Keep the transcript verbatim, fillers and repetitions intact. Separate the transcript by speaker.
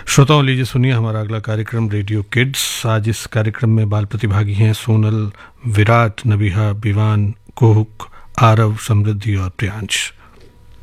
Speaker 1: श्रोताओं, लीजिए सुनिए हमारा अगला कार्यक्रम रेडियो किड्स। आज इस कार्यक्रम में बाल प्रतिभागी हैं सोनल, विराट, नबीहा, विवान, कुहुक, आरव, समृद्धि और प्रियांश।